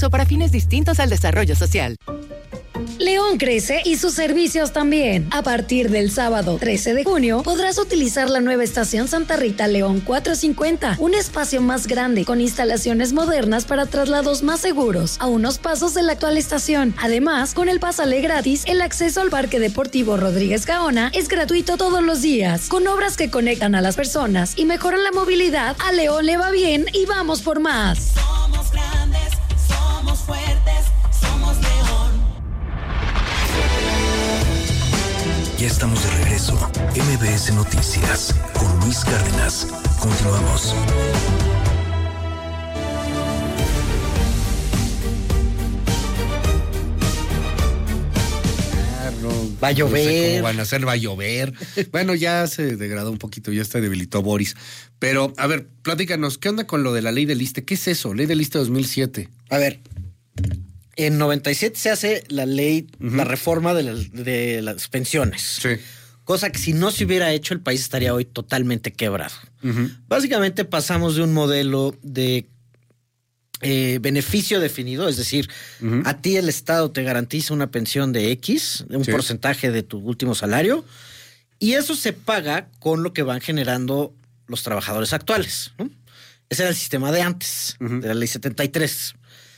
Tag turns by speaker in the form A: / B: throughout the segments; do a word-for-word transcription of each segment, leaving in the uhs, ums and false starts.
A: para fines distintos al desarrollo social.
B: León crece y sus servicios también. A partir del sábado trece de junio, podrás utilizar la nueva estación Santa Rita León cuatrocientos cincuenta, un espacio más grande con instalaciones modernas para traslados más seguros, a unos pasos de la actual estación. Además, con el Pásale gratis, el acceso al Parque Deportivo Rodríguez Gaona es gratuito todos los días. Con obras que conectan a las personas y mejoran la movilidad, a León le va bien y vamos por más.
C: Somos grandes, somos fuertes, somos León.
D: Ya estamos de regreso. M B S Noticias con Luis Cárdenas. Continuamos.
E: Va a llover.
F: No sé cómo van a hacer, va a llover. Bueno, ya se degradó un poquito, ya se debilitó Boris. Pero, a ver, platícanos, ¿qué onda con lo de la ley del ISSSTE? ¿Qué es eso? Ley del ISSSTE dos mil siete.
E: A ver, en noventa y siete se hace la ley, uh-huh. la reforma de, la, de las pensiones.
F: Sí.
E: Cosa que si no se hubiera hecho, el país estaría hoy totalmente quebrado.
F: Uh-huh.
E: Básicamente pasamos de un modelo de eh, beneficio definido, es decir, uh-huh. a ti el Estado te garantiza una pensión de X, un sí. porcentaje de tu último salario, y eso se paga con lo que van generando los trabajadores actuales, ¿no? Ese era el sistema de antes, uh-huh. de la ley setenta y tres.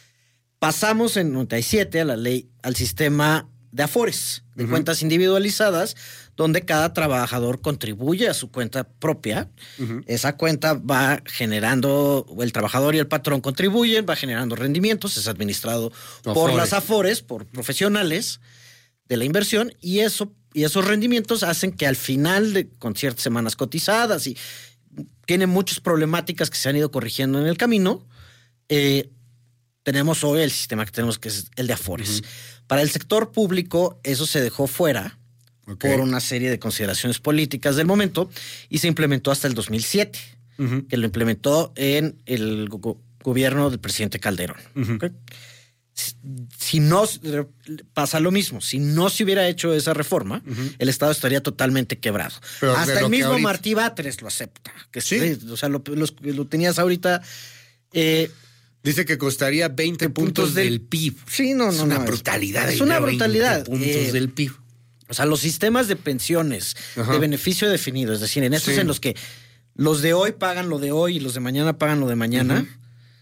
E: Pasamos en noventa y siete a la ley, al sistema de afores, de uh-huh. cuentas individualizadas, donde cada trabajador contribuye a su cuenta propia. Uh-huh. Esa cuenta va generando, el trabajador y el patrón contribuyen, va generando rendimientos, es administrado afores. por las afores, por profesionales de la inversión, y eso y esos rendimientos hacen que al final, de, con ciertas semanas cotizadas, y tiene muchas problemáticas que se han ido corrigiendo en el camino, eh, tenemos hoy el sistema que tenemos, que es el de afores. Uh-huh. Para el sector público, eso se dejó fuera okay. por una serie de consideraciones políticas del momento y se implementó hasta el dos mil siete, uh-huh. que lo implementó en el go- gobierno del presidente Calderón. Uh-huh. ¿Okay? Si, si no pasa lo mismo, si no se hubiera hecho esa reforma, uh-huh. el Estado estaría totalmente quebrado. Pero hasta el mismo ahorita... Martí Batres lo acepta. Que sí. sí. O sea, lo, lo, lo tenías ahorita... Eh,
F: Dice que costaría veinte puntos, puntos del, del P I B.
E: Sí, no, no.
F: Es una
E: no,
F: brutalidad.
E: Es una brutalidad.
F: puntos eh, del P I B.
E: O sea, los sistemas de pensiones Ajá. de beneficio definido, es decir, en estos sí. en los que los de hoy pagan lo de hoy y los de mañana pagan lo de mañana, uh-huh.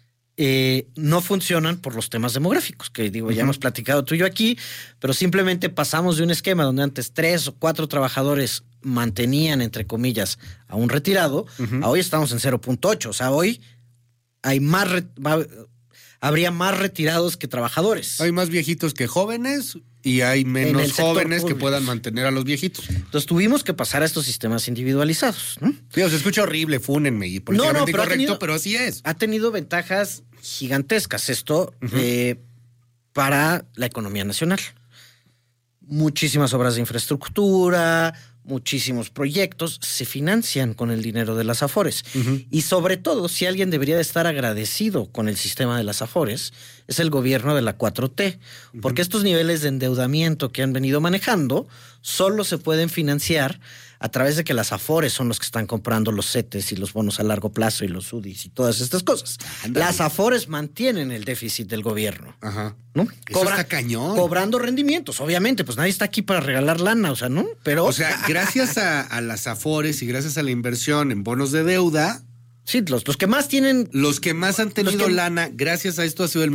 E: eh, no funcionan por los temas demográficos, que digo, uh-huh. ya hemos platicado tú y yo aquí, pero simplemente pasamos de un esquema donde antes tres o cuatro trabajadores mantenían, entre comillas, a un retirado, uh-huh. a hoy estamos en cero punto ocho. O sea, hoy hay más re- va, habría más retirados que trabajadores.
F: Hay más viejitos que jóvenes y hay menos jóvenes público. que puedan mantener a los viejitos.
E: Entonces tuvimos que pasar a estos sistemas individualizados, ¿no?
F: Sí, se escucha horrible, fúnenme y políticamente
E: no, no, pero
F: incorrecto,
E: tenido,
F: pero así es.
E: Ha tenido ventajas gigantescas esto uh-huh. eh, para la economía nacional. Muchísimas obras de infraestructura, muchísimos proyectos se financian con el dinero de las afores. Uh-huh. Y sobre todo, si alguien debería de estar agradecido con el sistema de las afores, es el gobierno de la cuatro T. Uh-huh. Porque estos niveles de endeudamiento que han venido manejando solo se pueden financiar a través de que las afores son los que están comprando los CETES y los bonos a largo plazo y los U D Is y todas estas cosas. Andale. Las afores mantienen el déficit del gobierno.
F: Ajá.
E: ¿No?
F: Eso Cobra, está cañón.
E: Cobrando rendimientos, obviamente, pues nadie está aquí para regalar lana, o sea, ¿no? Pero...
F: O sea, gracias a, a las afores y gracias a la inversión en bonos de deuda...
E: Sí, los, los que más tienen...
F: Los que más han tenido
E: que,
F: lana, gracias a esto ha sido el